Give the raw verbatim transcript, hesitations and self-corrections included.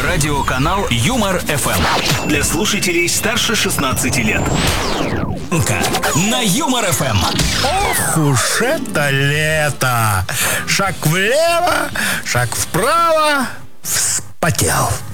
Радиоканал Юмор эф эм для слушателей старше шестнадцати лет. На Юмор эф эм. Ох уж это лето! Шаг влево, шаг вправо, вспотел.